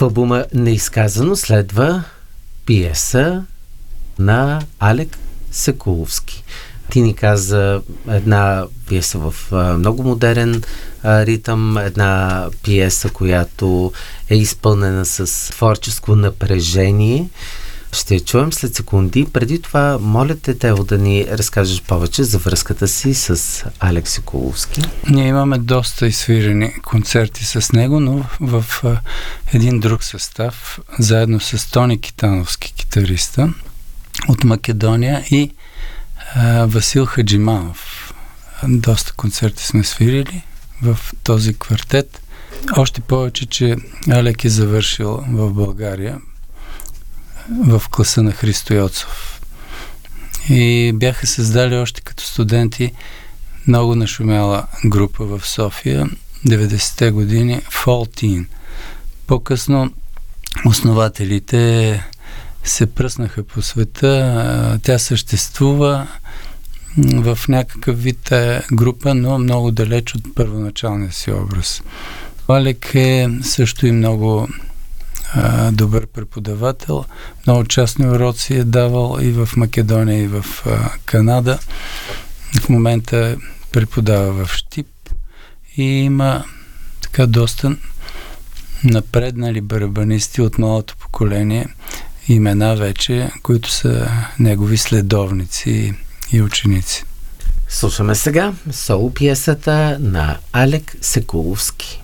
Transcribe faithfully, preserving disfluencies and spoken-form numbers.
В албума Неизказано следва пиеса на Алек Секуловски. Ти ни каза една пиеса в а, много модерен а, ритъм, една пиеса, която е изпълнена с творческо напрежение. Ще я чуем след секунди. Преди това, моля те, Тео, да ни разкажеш повече за връзката си с Алек Секуловски. Ние имаме доста изсвирени концерти с него, но в, в а, един друг състав, заедно с Тони Китановски, китариста от Македония, и а, Васил Хаджиманов. Доста концерти сме свирили в този квартет. Още повече, че Алек е завършил в България в класа на Христо Йоцов. И бяха създали още като студенти много нашумяла група в София, деветдесетте години, Fall Teen. По-късно основателите се пръснаха по света. Тя съществува в някакъв вид група, но много далеч от първоначалния си образ. Алек е също и много а, добър преподавател. Много частни уроци е давал и в Македония, и в а, Канада. В момента преподава в Щип и има така доста напреднали барабанисти от малото поколение, имена вече, които са негови следовници и ученици. Слушаме сега соло пиесата на Алек Секуловски.